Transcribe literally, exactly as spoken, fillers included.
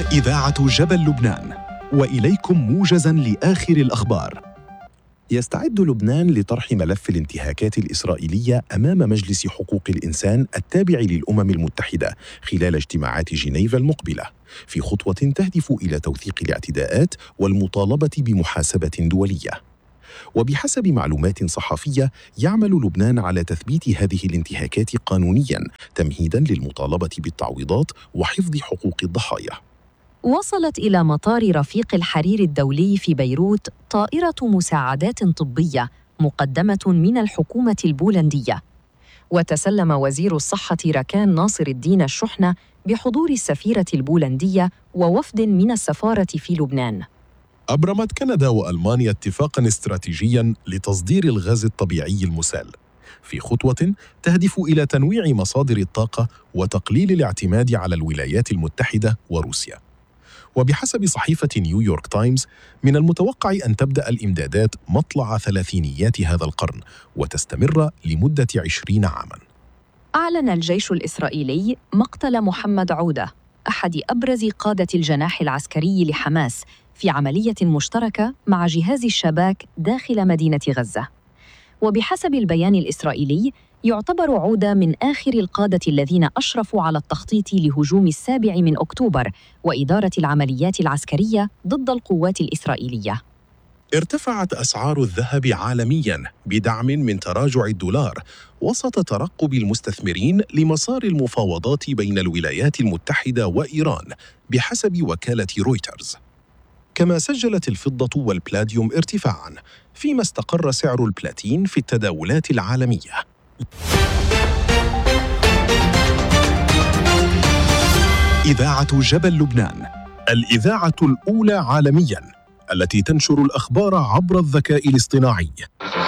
إذاعة جبل لبنان، وإليكم موجزاً لآخر الأخبار. يستعد لبنان لطرح ملف الانتهاكات الإسرائيلية أمام مجلس حقوق الإنسان التابع للأمم المتحدة خلال اجتماعات جنيفا المقبلة، في خطوة تهدف إلى توثيق الاعتداءات والمطالبة بمحاسبة دولية. وبحسب معلومات صحفية، يعمل لبنان على تثبيت هذه الانتهاكات قانونياً تمهيداً للمطالبة بالتعويضات وحفظ حقوق الضحايا. وصلت إلى مطار رفيق الحرير الدولي في بيروت طائرة مساعدات طبية مقدمة من الحكومة البولندية، وتسلم وزير الصحة ركان ناصر الدين الشحنة بحضور السفيرة البولندية ووفد من السفارة في لبنان. أبرمت كندا وألمانيا اتفاقاً استراتيجياً لتصدير الغاز الطبيعي المسال، في خطوة تهدف إلى تنويع مصادر الطاقة وتقليل الاعتماد على الولايات المتحدة وروسيا. وبحسب صحيفة نيويورك تايمز، من المتوقع أن تبدأ الإمدادات مطلع ثلاثينيات هذا القرن وتستمر لمدة عشرين عاماً. أعلن الجيش الإسرائيلي مقتل محمد عودة، أحد أبرز قادة الجناح العسكري لحماس، في عملية مشتركة مع جهاز الشباك داخل مدينة غزة. وبحسب البيان الإسرائيلي، يعتبر عودة من آخر القادة الذين أشرفوا على التخطيط لهجوم السابع من أكتوبر وإدارة العمليات العسكرية ضد القوات الإسرائيلية. ارتفعت أسعار الذهب عالمياً بدعم من تراجع الدولار وسط ترقب المستثمرين لمسار المفاوضات بين الولايات المتحدة وإيران، بحسب وكالة رويترز. كما سجلت الفضة والبلاديوم ارتفاعاً، فيما استقر سعر البلاتين في التداولات العالمية. إذاعة جبل لبنان، الإذاعة الأولى عالمياً التي تنشر الأخبار عبر الذكاء الاصطناعي.